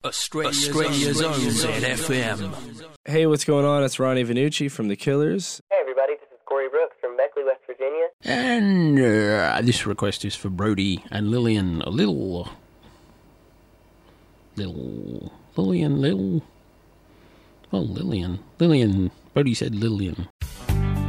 Australia's own ZFM. Hey, what's going on? It's Ronnie Vanucci from The Killers. Hey everybody, this is Corey Brooks from Beckley, West Virginia. And this request is for Brody and Lillian. Lillian. Brody said Lillian.